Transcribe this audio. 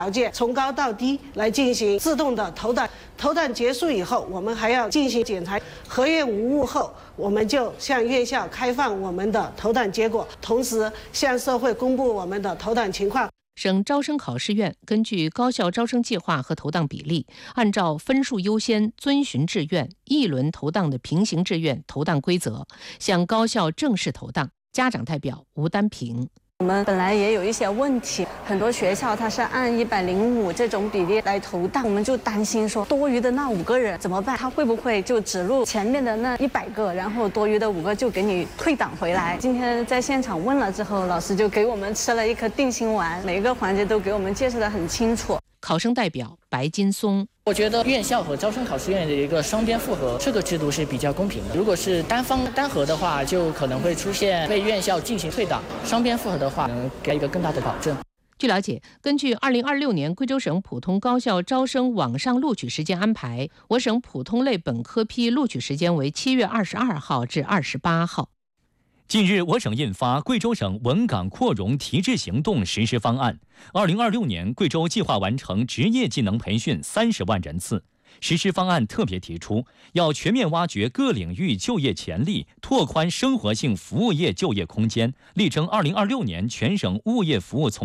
条件，从高到低来进行自动的投档。投档结束以后，我们还要进行检查，核验无误后，我们就向院校开放我们的投档结果，同时向社会公布我们的投档情况。 省招生考试院根据高校招生计划和投档比例，按照分数优先、遵循志愿、一轮投档的平行志愿投档规则，向高校正式投档。家长代表吴丹平。 我们本来也有一些问题，很多学校它是按105这种比例来投档，我们就担心说多余的那5个人怎么办？他会不会就只录前面的那100个，然后多余的5个就给你退档回来？今天在现场问了之后，老师就给我们吃了一颗定心丸，每一个环节都给我们介绍得很清楚。 考生代表白金松。 我觉得院校和招生考试院的一个双边复核这个制度是比较公平的。如果是单方单核的话，就可能会出现被院校进行退档；双边复核的话，能给一个更大的保证。 据了解，根据2026年贵州省普通高校招生网上录取时间安排，我省普通类本科批录取时间为7月22号至28号。 近日，我省印发《贵州省文岗扩容提质行动实施方案》，2026年贵州计划完成职业技能培训30万人次。实施方案特别提出，要全面挖掘各领域就业潜力，拓宽生活性服务业就业空间，力争2026年全省物业服务从